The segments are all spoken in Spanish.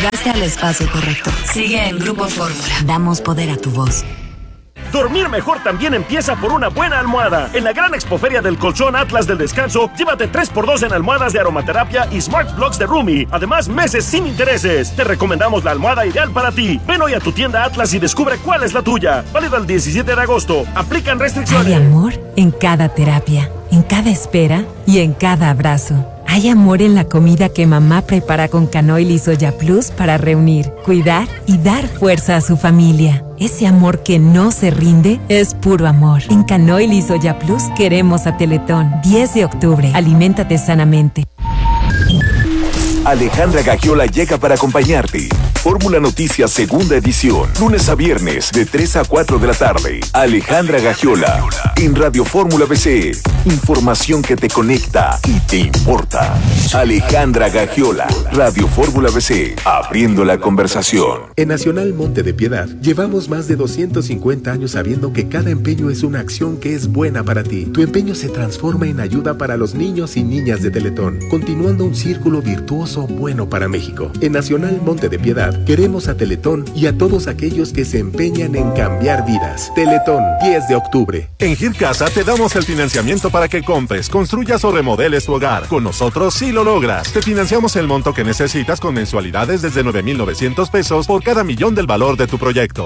Llegaste al espacio correcto. Sigue en Grupo Fórmula. Damos poder a tu voz. Dormir mejor también empieza por una buena almohada. En la gran expoferia del colchón Atlas del Descanso, llévate 3x2 en almohadas de aromaterapia y Smart Blocks de Rumi. Además, meses sin intereses. Te recomendamos la almohada ideal para ti. Ven hoy a tu tienda Atlas y descubre cuál es la tuya. Válido el 17 de agosto. Aplican restricciones. Hay amor en cada terapia, en cada espera y en cada abrazo. Hay amor en la comida que mamá prepara con Canoil y Soya Plus para reunir, cuidar y dar fuerza a su familia. Ese amor que no se rinde es puro amor. En Canoil y Soya Plus queremos a Teletón. 10 de octubre. Aliméntate sanamente. Alejandra Gagiola llega para acompañarte. Fórmula Noticias segunda edición, lunes a viernes de 3 a 4 de la tarde. Alejandra Gagiola en Radio Fórmula BC. Información que te conecta y te importa. Alejandra Gagiola, Radio Fórmula BC, abriendo la conversación. En Nacional Monte de Piedad llevamos más de 250 años sabiendo que cada empeño es una acción que es buena para ti. Tu empeño se transforma en ayuda para los niños y niñas de Teletón, continuando un círculo virtuoso bueno para México. En Nacional Monte de Piedad queremos a Teletón y a todos aquellos que se empeñan en cambiar vidas. Teletón, 10 de octubre. En Gircasa te damos el financiamiento para que compres, construyas o remodeles tu hogar. Con nosotros sí lo logras. Te financiamos el monto que necesitas con mensualidades desde 9,900 pesos por cada millón del valor de tu proyecto.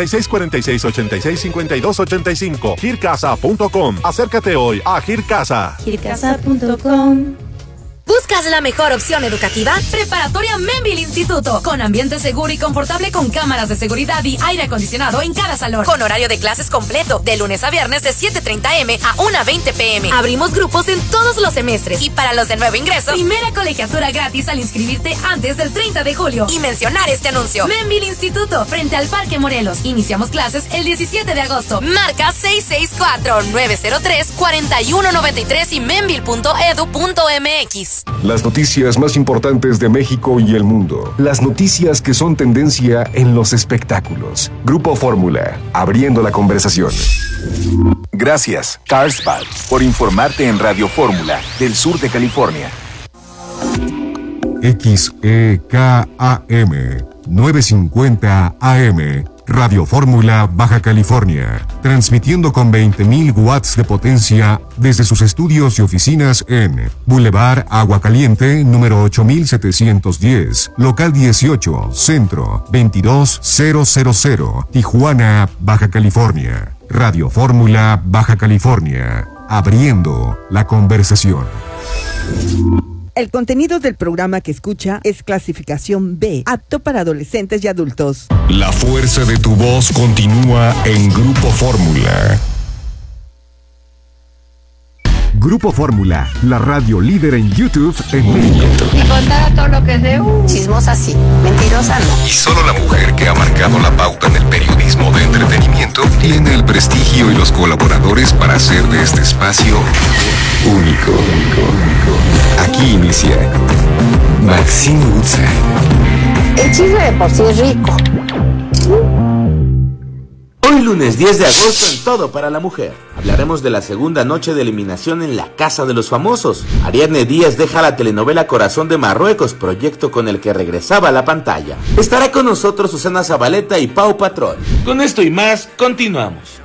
6646865285. Gircasa.com. Acércate hoy a Gircasa. Gircasa.com. ¿Buscas la mejor opción educativa? Preparatoria Memville Instituto, con ambiente seguro y confortable con cámaras de seguridad y aire acondicionado en cada salón, con horario de clases completo, de lunes a viernes de 7:30 am a 1:20 pm. Abrimos grupos en todos los semestres y para los de nuevo ingreso, primera colegiatura gratis al inscribirte antes del 30 de julio. Y mencionar este anuncio. Memville Instituto, frente al Parque Morelos. Iniciamos clases el 17 de agosto. Marca 664-903-4193 y memville.edu.mx. Las noticias más importantes de México y el mundo. Las noticias que son tendencia en los espectáculos. Grupo Fórmula, abriendo la conversación. Gracias, Carlsbad, por informarte en Radio Fórmula del sur de California. XEKAM 950 AM, Radio Fórmula, Baja California, transmitiendo con 20,000 watts de potencia desde sus estudios y oficinas en Boulevard Agua Caliente, número 8710, local 18, centro 22000, Tijuana, Baja California. Radio Fórmula, Baja California, abriendo la conversación. El contenido del programa que escucha es clasificación B, apto para adolescentes y adultos. La fuerza de tu voz continúa en Grupo Fórmula. Grupo Fórmula, la radio líder en YouTube en México. Y contar todo lo que sé. Chismosa sí, mentirosa no. Y solo la mujer que ha marcado la pauta en el periodismo de entretenimiento tiene el prestigio y los colaboradores para hacer de este espacio único. Aquí inicia Maxine Woodside. El chisme de por sí es rico. Hoy lunes 10 de agosto en Todo para la Mujer. Hablaremos de la segunda noche de eliminación en La Casa de los Famosos. Ariadne Díaz deja la telenovela Corazón de Marruecos, proyecto con el que regresaba a la pantalla. Estará con nosotros Susana Zabaleta y Pau Patrón. Con esto y más, continuamos.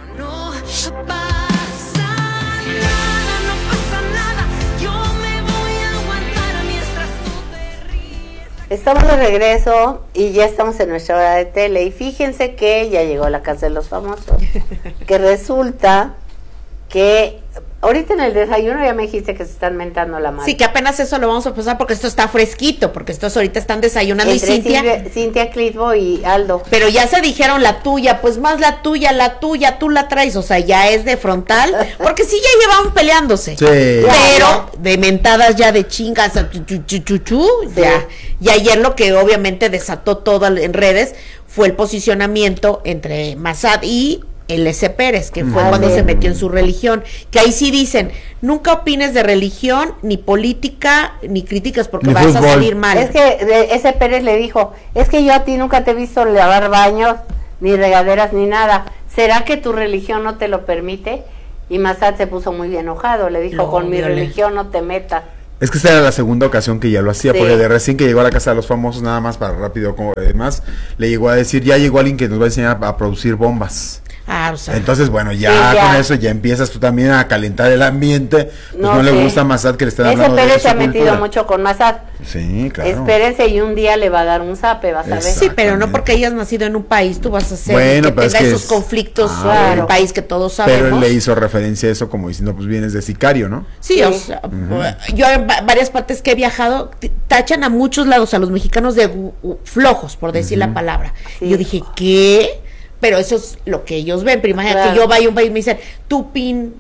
Estamos de regreso y ya estamos en nuestra hora de tele. Y fíjense que ya llegó La Casa de los Famosos. Que resulta que ahorita en el desayuno ya me dijiste que se están mentando la madre. Sí, que apenas eso lo vamos a pasar porque esto está fresquito, porque estos ahorita están desayunando. Entre y Cintia Clitbo y Aldo. Pero ya se dijeron la tuya, pues más la tuya, tú la traes, o sea, ya es de frontal, porque sí ya llevaban peleándose. Sí. Pero de mentadas ya de chingas, ya. Y ayer lo que obviamente desató todo en redes fue el posicionamiento entre Massad y L.C. Pérez, que fue cuando se metió en su religión, que ahí sí dicen, nunca opines de religión, ni política, ni críticas, porque vas a salir mal. Es que ese Pérez le dijo, es que yo a ti nunca te he visto lavar baños, ni regaderas, ni nada, ¿será que tu religión no te lo permite? Y Massad se puso muy enojado, le dijo, con mi religión no te metas. Es que esta era la segunda ocasión que ya lo hacía, porque de recién que llegó a la Casa de los Famosos, nada más para rápido, como demás, le llegó a decir, ya llegó alguien que nos va a enseñar a producir bombas. O sea, entonces, bueno, ya con eso ya empiezas tú también a calentar el ambiente. Pues no le gusta a Massad que le estén hablando de Pérez se ha metido mucho con Massad. Sí, claro. Espérense y un día le va a dar un zape, vas a ver. Sí, pero no porque hayas nacido en un país, tú vas a hacer que tenga esos conflictos en un país que todos sabemos. Pero él le hizo referencia a eso como diciendo, pues vienes de sicario, ¿no? Sí, o sea, yo en varias partes que he viajado, tachan a muchos lados a los mexicanos de flojos, por decir la palabra. Y yo dije, ¿qué? Pero eso es lo que ellos ven. Pero imagínate que yo vaya a un país y me dicen, tú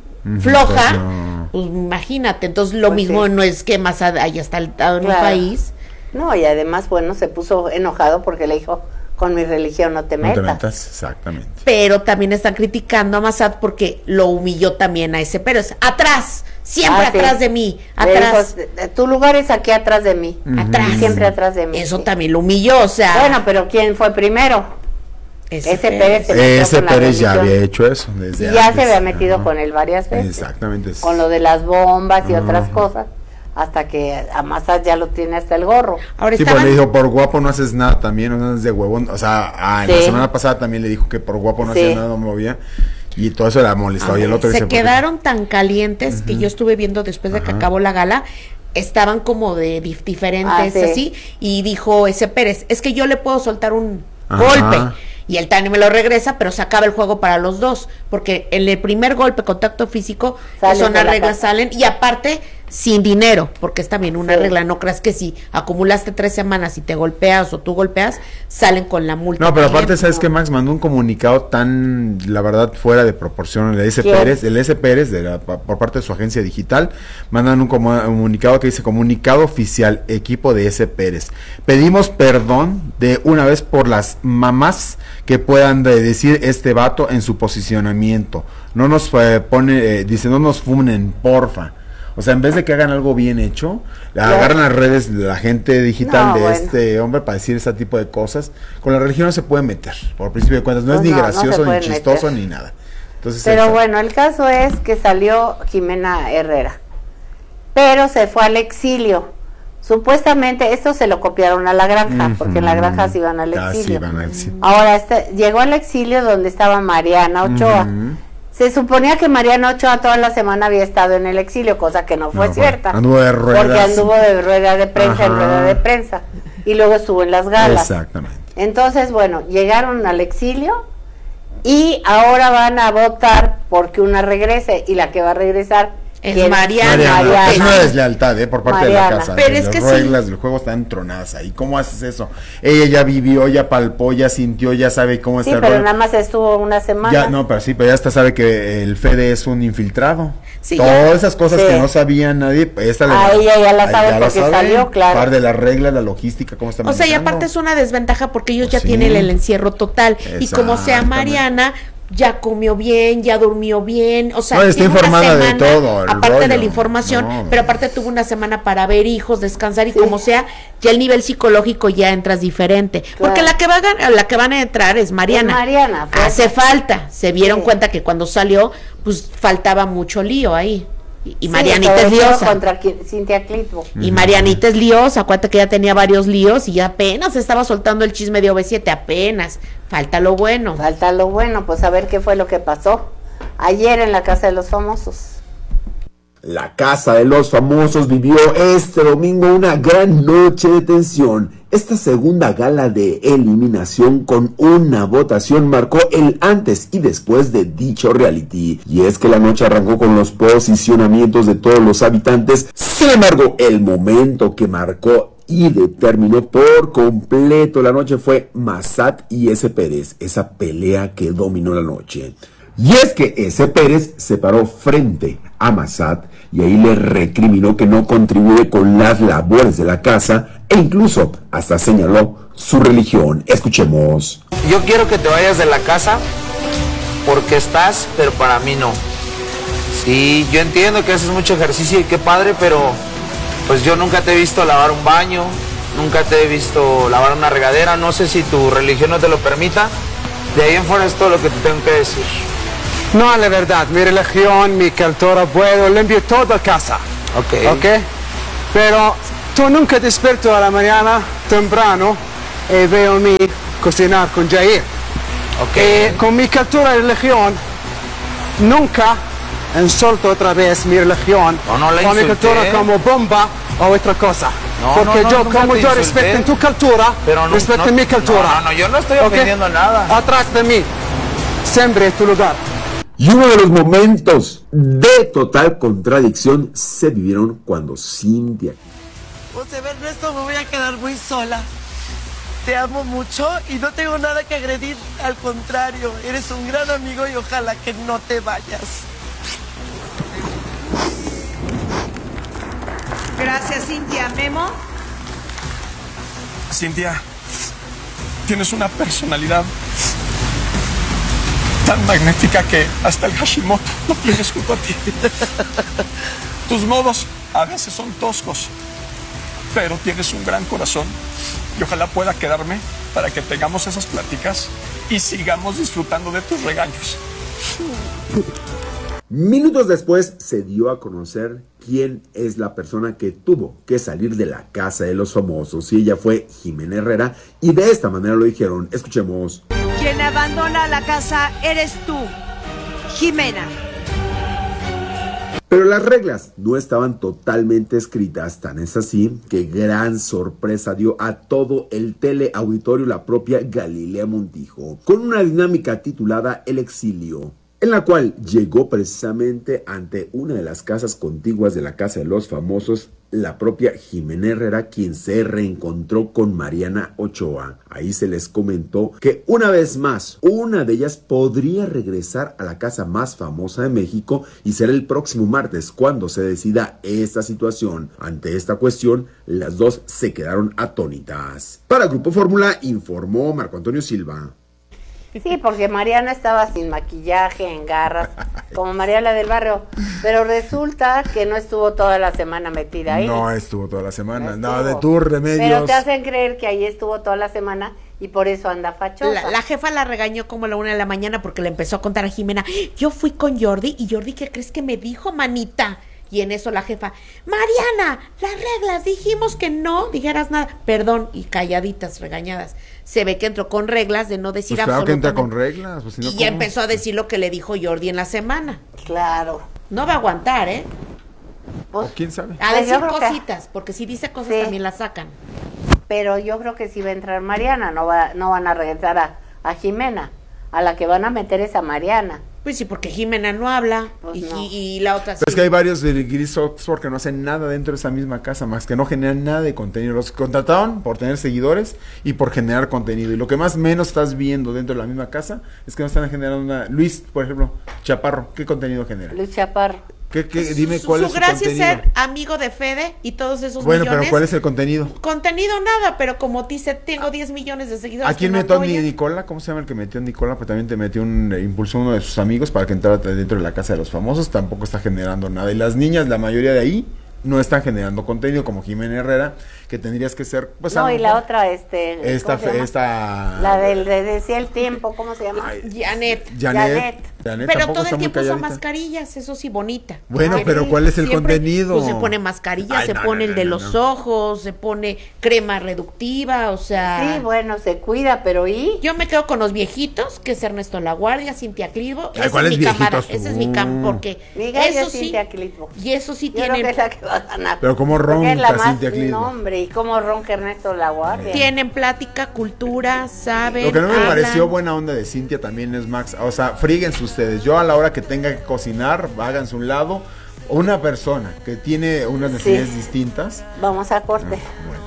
floja, pues imagínate. Entonces lo mismo no es que Massad haya estado en un país. No, y además, bueno, se puso enojado porque le dijo, con mi religión no te metas. No te metas, exactamente. Pero también están criticando a Massad porque lo humilló también a ese Pérez. Atrás, siempre atrás de mí, atrás. Dijo, tu lugar es aquí atrás de mí. Atrás. Siempre atrás de mí. Eso también lo humilló, o sea. Bueno, pero ¿quién fue primero? Ese Pérez ya había hecho eso desde ya se había metido con él varias veces. Exactamente. Con lo de las bombas y otras cosas, hasta que a Massad ya lo tiene hasta el gorro. Ahora sí, pues le dijo, por guapo no haces nada también, no haces de huevón. O sea, la semana pasada también le dijo que por guapo no hacía nada, no movía. Y todo eso la molestaba. Y el otro se quedaron tan calientes que yo estuve viendo después de que acabó la gala. Estaban como de diferentes así. Y dijo ese Pérez, es que yo le puedo soltar un golpe. Y el Tani me lo regresa, pero se acaba el juego para los dos, porque en el primer golpe, contacto físico, son las reglas salen, y aparte, sin dinero, porque es también una regla, no creas que si acumulaste 3 semanas y te golpeas o tú golpeas, salen con la multa. No, pero aparte, ¿sabes qué, Max? Mandó un comunicado tan, la verdad, fuera de proporción, el S. Pérez, por parte de su agencia digital, mandan un comunicado que dice, comunicado oficial, equipo de S. Pérez. Pedimos perdón de una vez por las mamás que puedan decir este vato en su posicionamiento. No nos dice, no nos funen, porfa. O sea, en vez de que hagan algo bien hecho, agarran las redes de la gente digital este hombre para decir ese tipo de cosas. Con la religión no se puede meter, por principio de cuentas. No es ni gracioso, ni chistoso, ni nada. Entonces, pero bueno, el caso es que salió Jimena Herrera, pero se fue al exilio. Supuestamente esto se lo copiaron a La Granja, porque en La Granja se iban al exilio. Ahora llegó al exilio donde estaba Mariana Ochoa. Se suponía que Mariana Ochoa toda la semana había estado en el exilio, cosa que no fue cierta. Anduvo de ruedas. Porque anduvo de rueda de prensa en rueda de prensa. Y luego estuvo en las galas. Exactamente. Entonces, bueno, llegaron al exilio y ahora van a votar porque una regrese, y la que va a regresar es Mariana. Es una deslealtad por parte de la casa. Pero es que las reglas del juego están tronadas ahí. ¿Cómo haces eso? Ella ya vivió, ya palpó, ya sintió, ya sabe cómo está. Sí, pero nada más estuvo una semana. Pero ya hasta sabe que el Fede es un infiltrado. Todas esas cosas que no sabía nadie, ella ya la sabe porque salió, claro. Parte de las reglas, la logística, cómo está manejando. O sea, y aparte es una desventaja porque ellos ya tienen el encierro total. Y como sea Mariana, ya comió bien, ya durmió bien, o sea, está informada de todo, aparte de la información, pero aparte tuvo una semana para ver hijos, descansar y como sea, ya el nivel psicológico ya entras diferente, porque la que van a entrar es Mariana. Hace falta, se dieron cuenta que cuando salió, pues faltaba mucho lío ahí. Y Marianita es liosa. Contra Cintia Clitbo. Y Marianita es liosa, acuérdate que ya tenía varios líos y apenas estaba soltando el chisme de OV7, apenas. Falta lo bueno, pues a ver qué fue lo que pasó ayer en la Casa de los Famosos. La Casa de los Famosos vivió este domingo una gran noche de tensión. Esta segunda gala de eliminación con una votación marcó el antes y después de dicho reality. Y es que la noche arrancó con los posicionamientos de todos los habitantes. Sin embargo, el momento que marcó y determinó por completo la noche fue Massad y S. Pérez, esa pelea que dominó la noche. Y es que S. Pérez se paró frente a Massad y ahí le recriminó que no contribuye con las labores de la casa e incluso hasta señaló su religión. Escuchemos. Yo quiero que te vayas de la casa porque estás, pero para mí no. Sí, yo entiendo que haces mucho ejercicio y qué padre, pero pues yo nunca te he visto lavar un baño, nunca te he visto lavar una regadera, no sé si tu religión no te lo permita. De ahí en fuera es todo lo que te tengo que decir. No, la verdad, mi religión, mi cultura, puedo limpiar toda casa. Ok. Pero tú nunca despierto a la mañana temprano y veo a mí cocinar con Jair. Okay. Con mi cultura y religión, nunca insulto otra vez mi religión o mi cultura como bomba o otra cosa. Porque como yo respeto tu cultura, respeto mi cultura. No, yo no estoy ofendiendo nada. Atrás de mí, siempre tu lugar. Y uno de los momentos de total contradicción se vivieron cuando Cintia... José Ernesto, me voy a quedar muy sola. Te amo mucho y no tengo nada que agredir. Al contrario, eres un gran amigo y ojalá que no te vayas. Gracias, Cintia. ¿Memo? Cintia, tienes una personalidad tan magnética que hasta el Hashimoto lo tienes junto a ti. Tus modos a veces son toscos, pero tienes un gran corazón y ojalá pueda quedarme para que tengamos esas pláticas y sigamos disfrutando de tus regaños. Minutos después se dio a conocer quién es la persona que tuvo que salir de la casa de los famosos, y ella fue Jimena Herrera, y de esta manera lo dijeron. Escuchemos. Quien abandona la casa eres tú, Jimena. Pero las reglas no estaban totalmente escritas, tan es así que gran sorpresa dio a todo el teleauditorio la propia Galilea Montijo, con una dinámica titulada El Exilio, en la cual llegó precisamente ante una de las casas contiguas de la Casa de los Famosos, la propia Jimena Herrera, quien se reencontró con Mariana Ochoa. Ahí se les comentó que una vez más, una de ellas podría regresar a la casa más famosa de México, y será el próximo martes cuando se decida esta situación. Ante esta cuestión, las dos se quedaron atónitas. Para Grupo Fórmula, informó Marco Antonio Silva. Sí, porque Mariana estaba sin maquillaje, en garras, como Mariana del Barrio, pero resulta que no estuvo toda la semana metida ahí. No estuvo toda la semana, nada de tus remedios. Pero te hacen creer que ahí estuvo toda la semana y por eso anda fachosa. La jefa la regañó como a la 1 de la mañana porque le empezó a contar a Jimena, yo fui con Jordi y Jordi, ¿qué crees que me dijo, manita? Y en eso la jefa, Mariana, las reglas, dijimos que no dijeras nada. Perdón, y calladitas, regañadas. Se ve que entró con reglas de no decir pues claro absolutamente. Que entra con reglas. Pues si no, y ya empezó a decir lo que le dijo Jordi en la semana. Claro. No va a aguantar, ¿eh? Pues, ¿quién sabe? A decir cositas, porque si dice cosas también las sacan. Pero yo creo que sí va a entrar Mariana, no van a regresar a Jimena. A la que van a meter es a Mariana. Pues sí, porque Jimena no habla, pues y la otra sí. Es que hay varios de Grisox porque no hacen nada dentro de esa misma casa, más que no generan nada de contenido. Los contrataron por tener seguidores y por generar contenido. Y lo que más menos estás viendo dentro de la misma casa es que no están generando una... Luis, por ejemplo, Chaparro, ¿qué contenido genera? Luis Chaparro. Dime cuál es su contenido. Su gracia es ser amigo de Fede y todos esos millones. Bueno, pero ¿cuál es el contenido? Contenido nada, pero como dice, tengo 10 millones de seguidores. ¿A quién metió Nicola? ¿Cómo se llama el que metió Nicola? Pues también te metió impulsó uno de sus amigos para que entrara dentro de la casa de los famosos. Tampoco está generando nada. Y las niñas, la mayoría de ahí, no están generando contenido, como Jimena Herrera, que tendrías que ser... Pues, no, y la otra, esta... La del de Decía el Tiempo, ¿cómo se llama? Janet. Pero todo el tiempo usa mascarillas, eso sí, bonita. Bueno, pero ¿cuál es el contenido? Pues se pone mascarilla, se pone el de los ojos, se pone crema reductiva, o sea... Sí, bueno, se cuida, pero ¿y? Yo me quedo con los viejitos, que es Ernesto Laguardia, Cintia Clitbo. ¿Cuál es mi cámara? Ese es mi cámara, porque eso sí... Cintia Clitbo. Y eso sí tiene... tienen... Creo que es la que va a ganar. Pero ¿cómo ronca Cintia Clitbo? No, hombre, ¿y cómo ronca Ernesto Laguardia? Tienen plática, cultura, saben... Lo que no me pareció buena onda de Cintia también es Max, o sea, fríguense ustedes. Yo a la hora que tenga que cocinar, háganse un lado. Una persona que tiene unas necesidades distintas. Vamos a corte. Bueno.